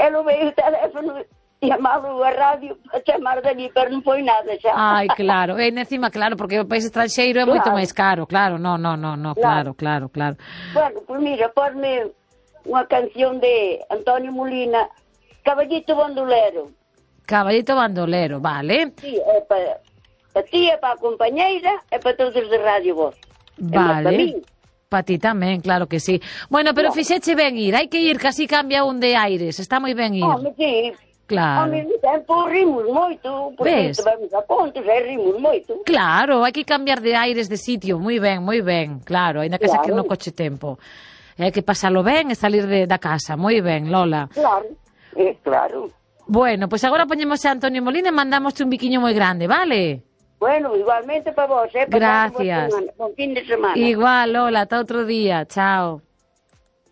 eu levei o teléfono chamado a radio a chamar dali, pero non foi nada xa. Ai, claro, e encima, claro, porque o país estranxeiro é moito máis caro, claro, no, claro. Bueno, pues mira, ponme unha canción de Antonio Molina, Caballito Bandolero. Caballito Bandolero, vale. Sí, é para ti, é para a compañeira, é para todos de Radio Voz. Vale. Para ti tamén, claro que sí. Bueno, pero fixeche ben ir, hai que ir, casi cambia un de aires, está moi ben ir. Home, sí. Claro. Ao mesmo tempo rimos moito, porque vamos a pontos e rimos moito. Claro, hai que cambiar de aires de sitio, moi ben, claro, ainda que saque no coche tempo. Hai que pasalo ben e salir da casa, moi ben, Lola. Claro, claro. Bueno, pois agora poñemos a Antonio Molina e mandámoste un biquiño moi grande, vale? Bueno, igualmente para vos, Gracias. Buen fin de semana. Igual, Lola, ata outro día, chao.